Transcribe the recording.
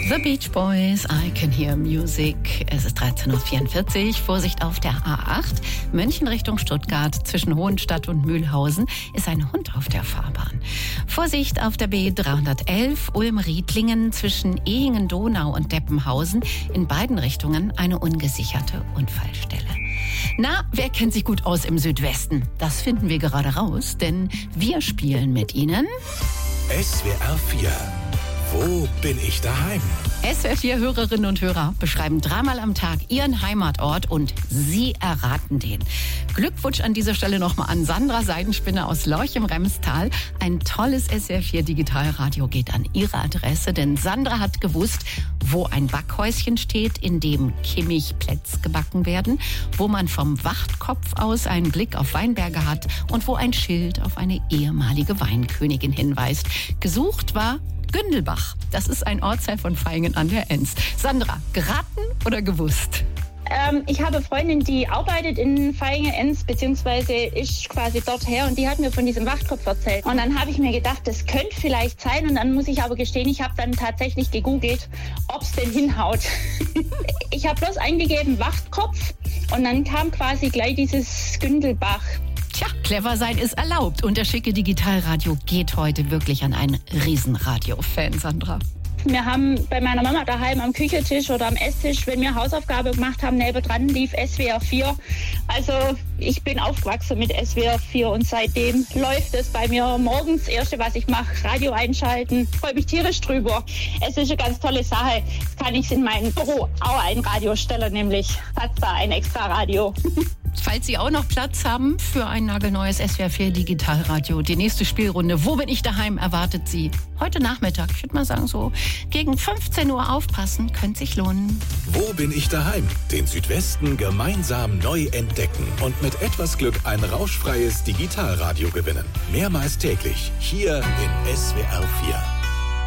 The Beach Boys, I Can Hear Music. Es ist 13.44 Uhr. Vorsicht auf der A8. München Richtung Stuttgart zwischen Hohenstadt und Mühlhausen ist ein Hund auf der Fahrbahn. Vorsicht auf der B311 Ulm-Riedlingen zwischen Ehingen-Donau und Deppenhausen. In beiden Richtungen eine ungesicherte Unfallstelle. Na, wer kennt sich gut aus im Südwesten? Das finden wir gerade raus, denn wir spielen mit Ihnen SWR 4. Wo bin ich daheim? SWR 4 Hörerinnen und Hörer beschreiben dreimal am Tag ihren Heimatort und Sie erraten den. Glückwunsch an dieser Stelle nochmal an Sandra Seidenspinner aus Lorch im Remstal. Ein tolles SWR 4 Digitalradio geht an Ihre Adresse, denn Sandra hat gewusst, wo ein Backhäuschen steht, in dem Kimmich-Plätz gebacken werden, wo man vom Wachtkopf aus einen Blick auf Weinberge hat und wo ein Schild auf eine ehemalige Weinkönigin hinweist. Gesucht war Gündelbach. Das ist ein Ortsteil von Vaihingen an der Enz. Sandra, geraten oder gewusst? Ich habe eine Freundin, die arbeitet in Vaihingen-Enz, beziehungsweise ist quasi dort her und die hat mir von diesem Wachtkopf erzählt. Und dann habe ich mir gedacht, das könnte vielleicht sein und dann muss ich aber gestehen, ich habe dann tatsächlich gegoogelt, ob es denn hinhaut. Ich habe bloß eingegeben Wachtkopf und dann kam quasi gleich dieses Gündelbach. Tja, clever sein ist erlaubt und der schicke Digitalradio geht heute wirklich an einen Riesenradio-Fan, Sandra. Wir haben bei meiner Mama daheim am Küchentisch oder am Esstisch, wenn wir Hausaufgabe gemacht haben, nebendran lief SWR 4. Also ich bin aufgewachsen mit SWR 4 und seitdem läuft es bei mir morgens. Das Erste, was ich mache, Radio einschalten. Freue mich tierisch drüber. Es ist eine ganz tolle Sache. Jetzt kann ich in meinem Büro auch ein Radio stellen, nämlich hat da ein extra Radio. Falls Sie auch noch Platz haben für ein nagelneues SWR 4 Digitalradio, die nächste Spielrunde Wo bin ich daheim erwartet Sie heute Nachmittag. Ich würde mal sagen, so gegen 15 Uhr aufpassen, könnte sich lohnen. Wo bin ich daheim? Den Südwesten gemeinsam neu entdecken und mit etwas Glück ein rauschfreies Digitalradio gewinnen. Mehrmals täglich hier in SWR 4.